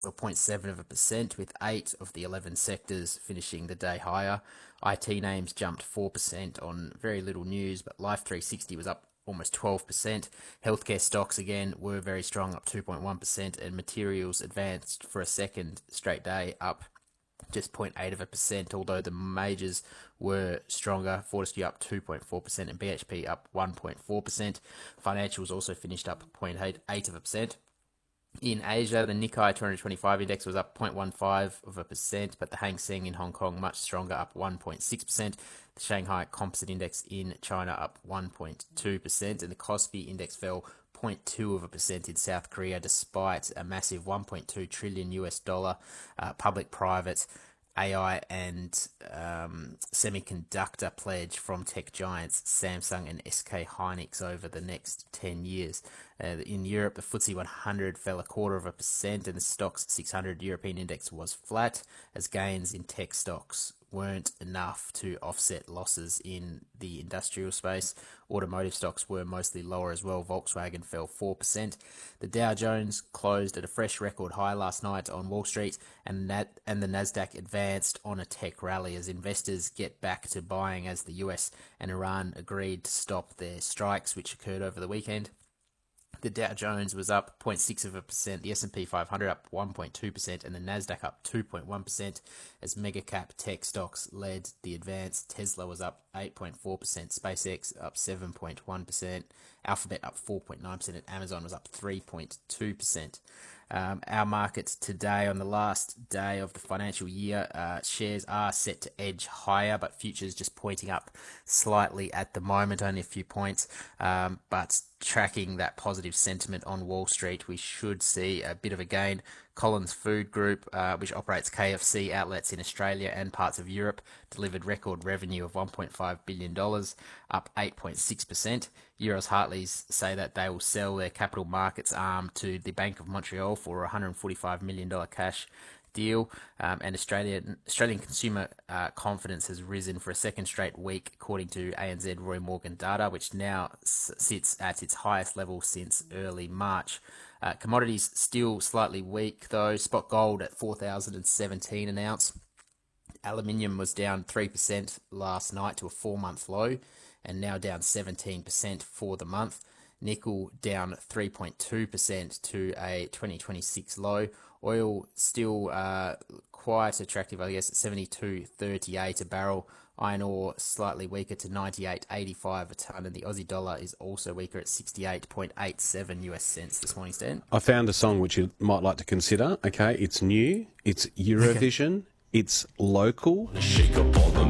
0.7%, with 8 of the 11 sectors finishing the day higher. IT names jumped 4% on very little news, but Life 360 was up almost 12%. Healthcare stocks again were very strong, up 2.1%, and materials advanced for a second straight day, up just 0.8%, although the majors were stronger. Fortescue up 2.4% and BHP up 1.4%. Financials also finished up 0.8%. In Asia, the Nikkei 225 index was up 0.15%, but the Hang Seng in Hong Kong much stronger, up 1.6%. The Shanghai Composite Index in China up 1.2%, and the Kospi Index fell 0.2% in South Korea, despite a massive 1.2 trillion US dollar public-private AI and semiconductor pledge from tech giants Samsung and SK Hynix over the next 10 years. In Europe, the FTSE 100 fell 0.25%, and the Stoxx 600 European index was flat, as gains in tech stocks weren't enough to offset losses in the industrial space. Automotive stocks were mostly lower as well. Volkswagen fell 4%. The Dow Jones closed at a fresh record high last night on Wall Street, and the Nasdaq advanced on a tech rally as investors get back to buying as the US and Iran agreed to stop their strikes, which occurred over the weekend. The Dow Jones was up 0.6%, the S&P 500 up 1.2%, and the Nasdaq up 2.1% as mega-cap tech stocks led the advance. Tesla was up 8.4%, SpaceX up 7.1%, Alphabet up 4.9%, and Amazon was up 3.2%. Our markets today, on the last day of the financial year, shares are set to edge higher, but futures just pointing up slightly at the moment, only a few points. But tracking that positive sentiment on Wall Street, we should see a bit of a gain. Collins Food Group, which operates KFC outlets in Australia and parts of Europe, delivered record revenue of $1.5 billion, up 8.6%. Euroz Hartleys say that they will sell their capital markets arm to the Bank of Montreal for a $145 million cash deal. And Australian consumer confidence has risen for a second straight week, according to ANZ Roy Morgan data, which now sits at its highest level since early March. Commodities still slightly weak though. Spot gold at 4,017 an ounce. Aluminium was down 3% last night to a 4-month low, and now down 17% for the month. Nickel down 3.2% to a 2026 low. Oil still quite attractive, I guess, at 72.38 a barrel. Iron ore slightly weaker to 98.85 a tonne, and the Aussie dollar is also weaker at 68.87 US cents this morning, Stan. I found a song which you might like to consider. Okay, it's new, it's Eurovision, it's local. Shake up all